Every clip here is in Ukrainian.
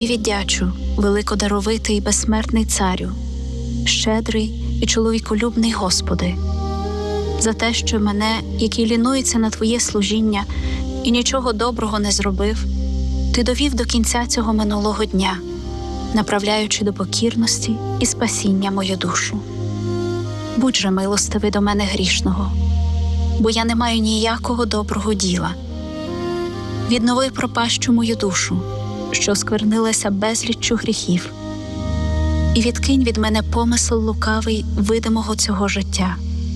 І віддячу, великодаровитий і безсмертний Царю, щедрий і чоловіколюбний Господи, за те, що мене, який лінується на Твоє служіння і нічого доброго не зробив, Ти довів до кінця цього минулого дня, направляючи до покірності і спасіння мою душу. Будь же милостивий до мене грішного, бо я не маю ніякого доброго діла. Віднови пропащу мою душу, що осквернилася безліччю гріхів, і відкинь від мене помисел лукавий видимого цього життя.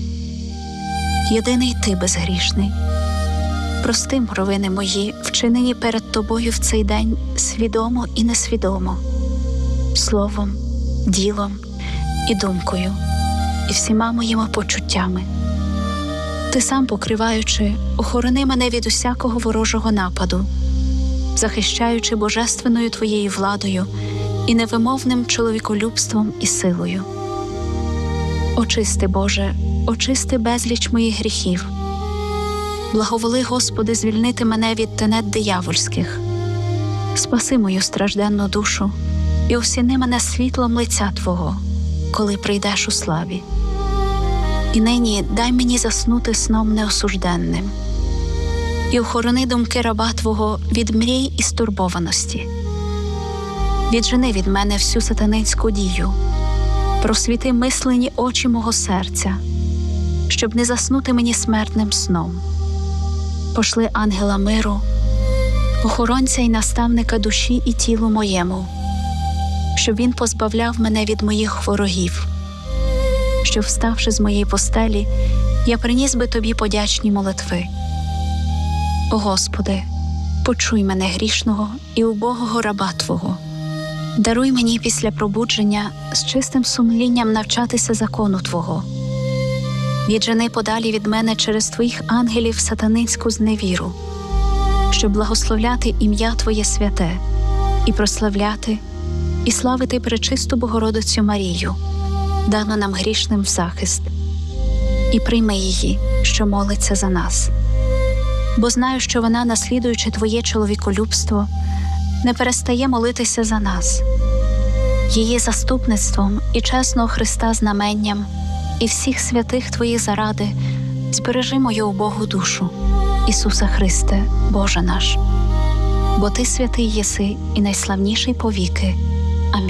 Єдиний Ти безгрішний. Прости провини мої, вчинені перед Тобою в цей день свідомо і несвідомо, словом, ділом і думкою, і всіма моїми почуттями. Ти сам, покриваючи, охорони мене від усякого ворожого нападу, захищаючи божественною Твоєю владою і невимовним чоловіколюбством і силою. Очисти, Боже, очисти безліч моїх гріхів. Благоволи, Господи, звільнити мене від тенет диявольських. Спаси мою стражденну душу і осіни мене світлом лиця Твого, коли прийдеш у славі. І нині дай мені заснути сном неосужденним. І охорони думки раба Твого від мрій і стурбованості. Віджени від мене всю сатанинську дію. Просвіти мислені очі мого серця, щоб не заснути мені смертним сном. Пошли ангела миру, охоронця й наставника душі і тілу моєму, щоб він позбавляв мене від моїх ворогів, щоб, вставши з моєї постелі, я приніс би Тобі подячні молитви. О Господи, почуй мене грішного і убогого раба Твого. Даруй мені після пробудження з чистим сумлінням навчатися закону Твого. Віджени подалі від мене через Твоїх ангелів сатанинську зневіру, щоб благословляти ім'я Твоє святе і прославляти, і славити пречисту Богородицю Марію, дану нам грішним в захист. І прийми її, що молиться за нас. Бо знаю, що вона, наслідуючи Твоє чоловіколюбство, не перестає молитися за нас. Її заступництвом і чесного Христа знаменням і всіх святих Твоїх заради збережи мою убогу душу, Ісусе Христе, Боже наш. Бо Ти святий єси і найславніший повіки.